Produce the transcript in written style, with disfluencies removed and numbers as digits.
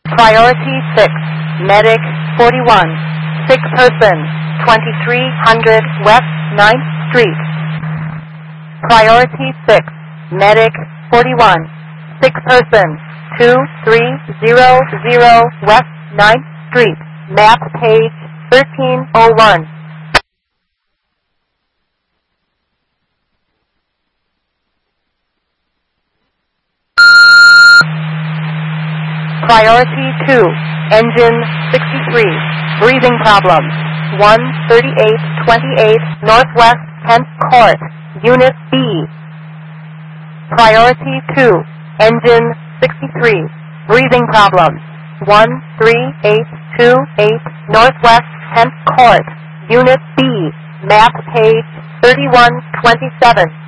Priority 6, Medic 41, sick person, 2300 West 9th Street. Priority 6, Medic 41, sick person, 2300 West 9th Street. Map page 1301. Priority 2, Engine 63, breathing problems, 13828 Northwest 10th Court, Unit B. Priority 2, Engine 63, breathing problems, 13828 Northwest 10th Court, Unit B, map page 3127.